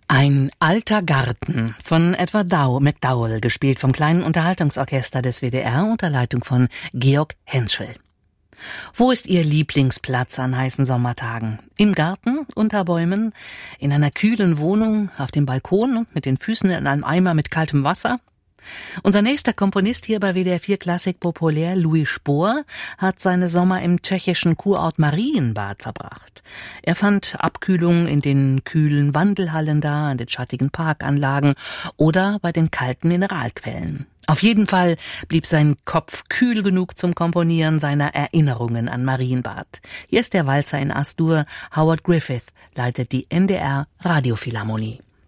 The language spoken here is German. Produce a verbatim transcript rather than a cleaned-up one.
Ein alter Garten von Edward Dow McDowell, gespielt vom kleinen Unterhaltungsorchester des W D R unter Leitung von Georg Henschel. Wo ist Ihr Lieblingsplatz an heißen Sommertagen? Im Garten, unter Bäumen, in einer kühlen Wohnung, auf dem Balkon, mit den Füßen in einem Eimer mit kaltem Wasser? Unser nächster Komponist hier bei W D R vier Klassik Populär, Louis Spohr, hat seine Sommer im tschechischen Kurort Marienbad verbracht. Er fand Abkühlung in den kühlen Wandelhallen da, an den schattigen Parkanlagen oder bei den kalten Mineralquellen. Auf jeden Fall blieb sein Kopf kühl genug zum Komponieren seiner Erinnerungen an Marienbad. Hier ist der Walzer in As-Dur. Howard Griffith leitet die N D R Radiophilharmonie.